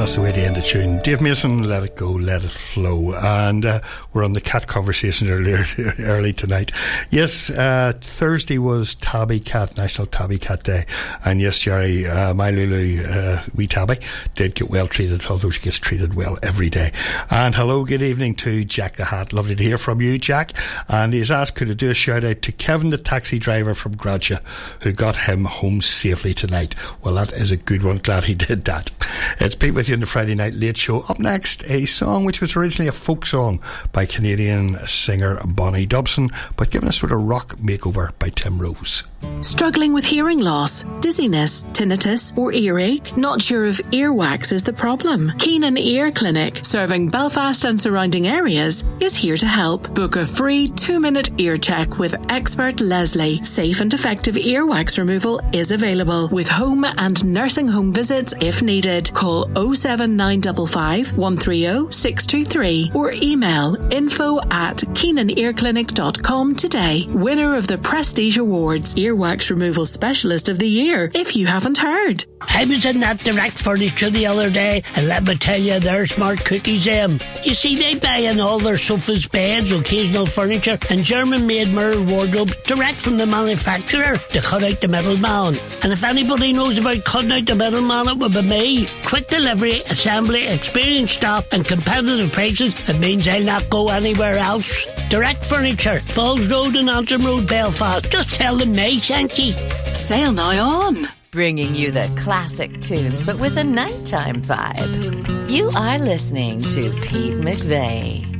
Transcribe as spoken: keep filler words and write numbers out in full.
That's the way to end the tune. Dave Mason, Let It Go, Let It Flow. And uh, we're on the cat conversation earlier, early tonight. Yes, uh, Thursday was Tabby Cat, National Tabby Cat Day. And yes, Jerry, uh, my Lulu, uh, wee Tabby, did get well treated, although she gets treated well every day. And hello, good evening to Jack the Hat. Lovely to hear from you, Jack. And he's asked, could I do a shout out to Kevin, the taxi driver from Gradja, who got him home safely tonight. Well, that is a good one. Glad he did that. It's Pete with you in the Friday Night Late Show. Up next, a song which was originally a folk song by Canadian singer Bonnie Dobson, but given a sort of rock makeover by Tim Rose. Struggling with hearing loss, dizziness, tinnitus or earache? Not sure if earwax is the problem? Keenan Ear Clinic, serving Belfast and surrounding areas, is here to help. Book a free two-minute ear check with expert Leslie. Safe and effective earwax removal is available with home and nursing home visits if needed. Call oh seven nine five five, one three oh, six two three or email info at keenan ear clinic dot com today. Winner of the Prestige Awards, Earwax Removal Specialist of the Year, if you haven't heard. I was in that Direct Furniture the other day, and let me tell you, they're smart cookies, them. You see, they buy in all their sofas, beds, occasional furniture, and German-made mirror wardrobe direct from the manufacturer to cut out the middleman. And if anybody knows about cutting out the middleman, it would be me. Quick delivery, assembly, experienced staff, and competitive prices, it means I'll not go anywhere else. Direct Furniture, Falls Road and Antrim Road, Belfast. Just tell them me, thank you. Sale now on. Bringing you the classic tunes, but with a nighttime vibe. You are listening to Pete McVeigh.